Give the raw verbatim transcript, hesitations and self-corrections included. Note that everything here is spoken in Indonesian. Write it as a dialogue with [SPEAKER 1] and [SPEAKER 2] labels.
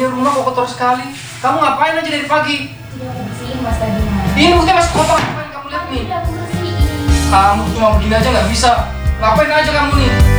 [SPEAKER 1] Ini rumah kok kotor sekali. Kamu ngapain aja dari pagi?
[SPEAKER 2] Tidak aku bersihin mas tadi mas.
[SPEAKER 1] Ini buktinya masih kotor. Ngapain kamu lihat nih?
[SPEAKER 2] Tidak aku bersihin.
[SPEAKER 1] Kamu cuma begini aja nggak bisa. Ngapain aja kamu nih?